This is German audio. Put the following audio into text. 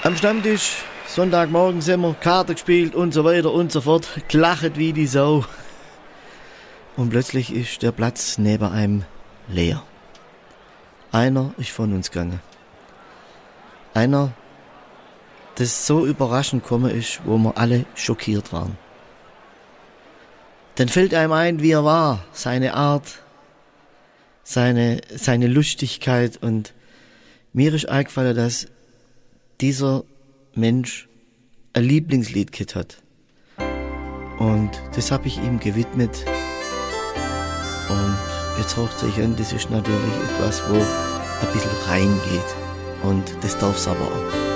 Am Stammtisch, Sonntagmorgen sind wir, Karte gespielt und so weiter und so fort, gelachet wie die Sau. Und plötzlich ist der Platz neben einem leer. Einer ist von uns gegangen. Einer, das so überraschend gekommen ist, wo wir alle schockiert waren. Dann fällt einem ein, wie er war, seine Art, seine Lustigkeit, und mir ist eingefallen, dass dieser Mensch ein Lieblingslied gehabt hat. Und das habe ich ihm gewidmet. Und jetzt hört sich an, das ist natürlich etwas, wo ein bisschen reingeht. Und das darf es aber auch.